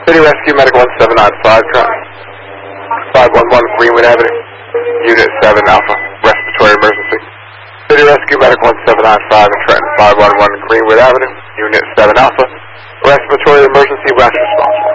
City Rescue Medic 1795, Trenton. 511 Greenwood Avenue. Unit 7 Alpha. Respiratory emergency. City Rescue Medic 1795 in Trenton. 511 Greenwood Avenue. Unit 7 Alpha. Respiratory emergency. Last response.